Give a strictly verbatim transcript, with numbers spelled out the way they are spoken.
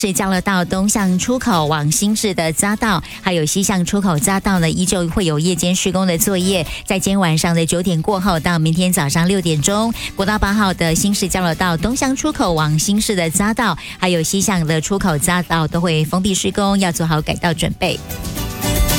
是交流道东向出口往新市的匝道，还有西向出口匝道呢，依旧会有夜间施工的作业。在今天晚上的九点过后到明天早上六点钟，国道八号的新市交流道东向出口往新市的匝道，还有西向的出口匝道都会封闭施工，要做好改道准备。